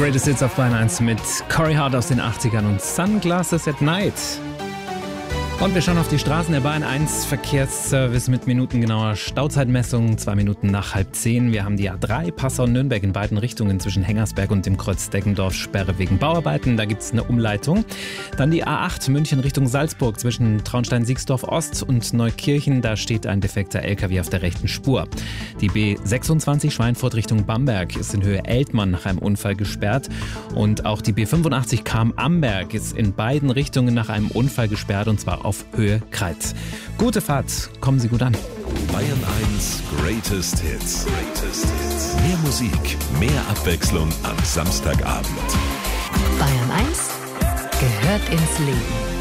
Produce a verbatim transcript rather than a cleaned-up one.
Greatest Hits auf Bayern eins mit Corey Hart aus den achtzigern und Sunglasses at Night. Und wir schauen auf die Straßen der Bayern eins Verkehrsservice mit minutengenauer Stauzeitmessung. Zwei Minuten nach halb zehn. Wir haben die A drei Passau-Nürnberg in beiden Richtungen zwischen Hengersberg und dem Kreuz Deggendorf. Sperre wegen Bauarbeiten. Da gibt es eine Umleitung. Dann die A acht München Richtung Salzburg zwischen Traunstein-Siegsdorf Ost und Neukirchen. Da steht ein defekter L K W auf der rechten Spur. Die B sechsundzwanzig Schweinfurt Richtung Bamberg ist in Höhe Eltmann nach einem Unfall gesperrt. Und auch die B fünfundachtzig Cham-Amberg ist in beiden Richtungen nach einem Unfall gesperrt, und zwar auf Höhe Kreuz. Gute Fahrt, kommen Sie gut an. Bayern eins Greatest Hits. Greatest Hits. Mehr Musik, mehr Abwechslung am Samstagabend. Bayern eins gehört ins Leben.